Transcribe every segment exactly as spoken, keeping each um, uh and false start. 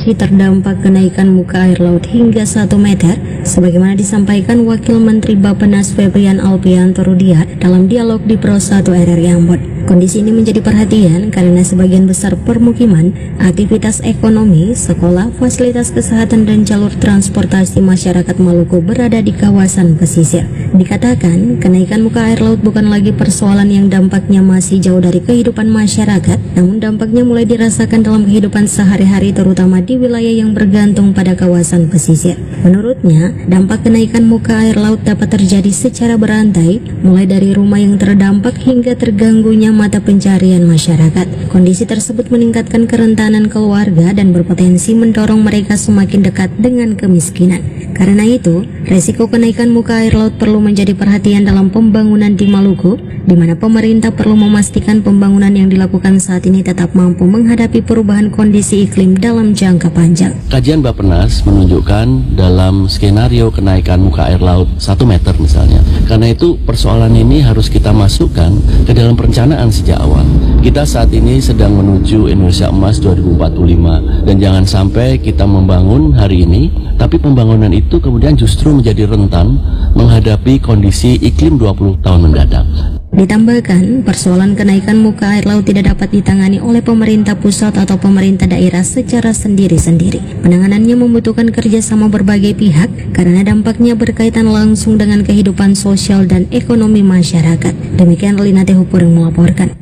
masih terdampak kenaikan muka air laut hingga satu meter, sebagaimana disampaikan Wakil Menteri Bappenas Febrian Alpianto Rudiat dalam dialog di Pro satu R R I Ambon. Kondisi ini menjadi perhatian karena sebagian besar permukiman, aktivitas ekonomi, sekolah, fasilitas kesehatan, dan jalur transportasi masyarakat Maluku berada di kawasan pesisir. Dikatakan, kenaikan muka air laut bukan lagi persoalan yang dampaknya masih jauh dari kehidupan masyarakat, namun dampaknya mulai dirasakan dalam kehidupan sehari-hari terutama di wilayah yang bergantung pada kawasan pesisir. Menurutnya, dampak kenaikan muka air laut dapat terjadi secara berantai, mulai dari rumah yang terdampak hingga terganggunya mata pencarian masyarakat. Kondisi tersebut meningkatkan kerentanan keluarga dan berpotensi mendorong mereka semakin dekat dengan kemiskinan. Karena itu, resiko kenaikan muka air laut perlu menjadi perhatian dalam pembangunan di Maluku, di mana pemerintah perlu memastikan pembangunan yang dilakukan saat ini tetap mampu menghadapi perubahan kondisi iklim dalam jangka panjang. Kajian Bappenas menunjukkan dalam skenario kenaikan muka air laut satu meter misalnya. Karena itu persoalan ini harus kita masukkan ke dalam perencanaan sejak awal. Kita saat ini sedang menuju Indonesia Emas dua ribu empat puluh lima dan jangan sampai kita membangun hari ini, tapi pembangunan itu kemudian justru menjadi rentan menghadapi kondisi iklim dua puluh tahun mendatang. Ditambahkan, persoalan kenaikan muka air laut tidak dapat ditangani oleh pemerintah pusat atau pemerintah daerah secara sendiri-sendiri. Penanganannya membutuhkan kerjasama berbagai pihak karena dampaknya berkaitan langsung dengan kehidupan sosial dan ekonomi masyarakat. Demikian Lina Tehupur yang melaporkan.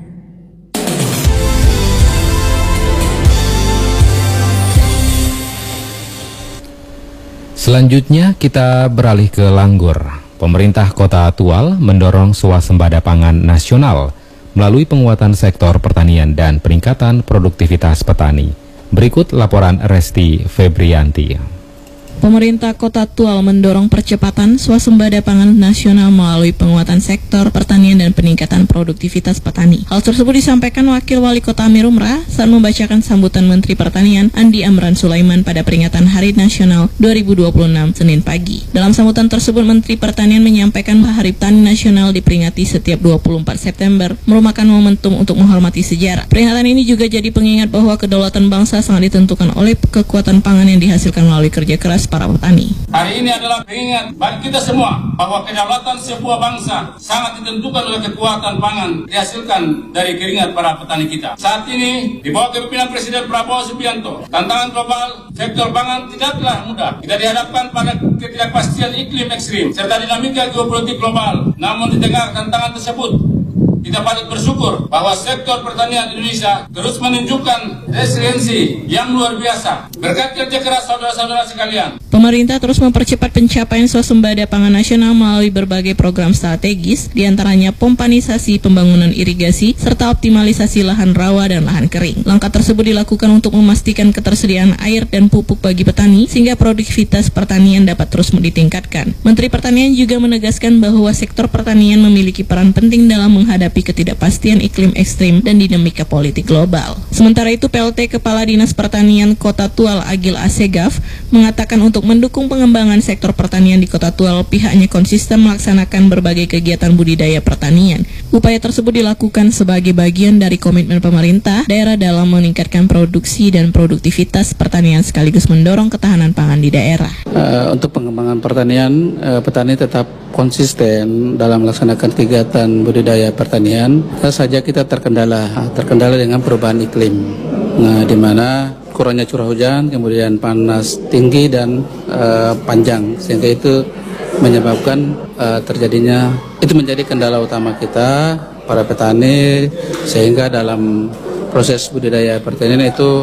Selanjutnya kita beralih ke Langgur. Pemerintah Kota Tual mendorong swasembada pangan nasional melalui penguatan sektor pertanian dan peningkatan produktivitas petani. Berikut laporan Resti Febrianti. Pemerintah Kota Tual mendorong percepatan swasembada pangan nasional melalui penguatan sektor pertanian dan peningkatan produktivitas petani. Hal tersebut disampaikan Wakil Wali Kota Amirumrah saat membacakan sambutan Menteri Pertanian Andi Amran Sulaiman pada peringatan Hari Nasional dua ribu dua puluh enam Senin pagi. Dalam sambutan tersebut, Menteri Pertanian menyampaikan bahwa Hari Petani Nasional diperingati setiap dua puluh empat September merupakan momentum untuk menghormati sejarah. Peringatan ini juga jadi pengingat bahwa kedaulatan bangsa sangat ditentukan oleh kekuatan pangan yang dihasilkan melalui kerja keras para petani. Hari ini adalah pengingat bagi kita semua bahwa kedaulatan sebuah bangsa sangat ditentukan oleh kekuatan pangan dihasilkan dari keringat para petani kita. Saat ini, di bawah kepemimpinan Presiden Prabowo Subianto, tantangan global sektor pangan tidaklah mudah. Kita dihadapkan pada ketidakpastian iklim ekstrim serta dinamika geopolitik global. Namun di tengah tantangan tersebut, kita patut bersyukur bahwa sektor pertanian Indonesia terus menunjukkan resiliensi yang luar biasa. Berkat kerja keras saudara-saudara sekalian, pemerintah terus mempercepat pencapaian swasembada pangan nasional melalui berbagai program strategis, diantaranya pompanisasi pembangunan irigasi, serta optimalisasi lahan rawa dan lahan kering. Langkah tersebut dilakukan untuk memastikan ketersediaan air dan pupuk bagi petani, sehingga produktivitas pertanian dapat terus ditingkatkan. Menteri Pertanian juga menegaskan bahwa sektor pertanian memiliki peran penting dalam menghadapi ketidakpastian iklim ekstrim dan dinamika politik global. Sementara itu, P L T Kepala Dinas Pertanian Kota Tual Agil Asegaf mengatakan untuk mendukung pengembangan sektor pertanian di Kota Tual, pihaknya konsisten melaksanakan berbagai kegiatan budidaya pertanian. Upaya tersebut dilakukan sebagai bagian dari komitmen pemerintah daerah dalam meningkatkan produksi dan produktivitas pertanian sekaligus mendorong ketahanan pangan di daerah. Uh, untuk pengembangan pertanian, uh, petani tetap konsisten dalam melaksanakan kegiatan budidaya pertanian. Saja kita terkendala, terkendala dengan perubahan iklim. Nah, di mana kurangnya curah hujan, kemudian panas tinggi dan uh, panjang, sehingga itu menyebabkan uh, terjadinya, itu menjadi kendala utama kita para petani, sehingga dalam proses budidaya pertanian itu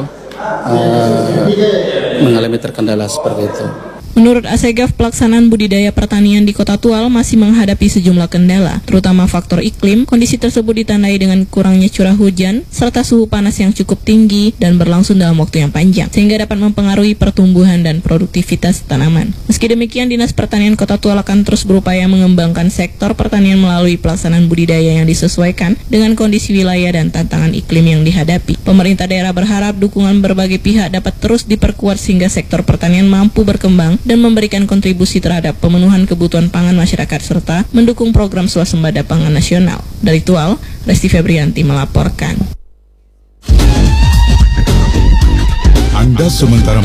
uh, mengalami terkendala seperti itu. Menurut Asegaf, pelaksanaan budidaya pertanian di Kota Tual masih menghadapi sejumlah kendala, terutama faktor iklim. Kondisi tersebut ditandai dengan kurangnya curah hujan, serta suhu panas yang cukup tinggi dan berlangsung dalam waktu yang panjang, sehingga dapat mempengaruhi pertumbuhan dan produktivitas tanaman. Meski demikian, Dinas Pertanian Kota Tual akan terus berupaya mengembangkan sektor pertanian melalui pelaksanaan budidaya yang disesuaikan dengan kondisi wilayah dan tantangan iklim yang dihadapi. Pemerintah daerah berharap dukungan berbagai pihak dapat terus diperkuat sehingga sektor pertanian mampu berkembang dan memberikan kontribusi terhadap pemenuhan kebutuhan pangan masyarakat serta mendukung program swasembada pangan nasional. Dari Tual, Resti Febrianti melaporkan. Anda sementara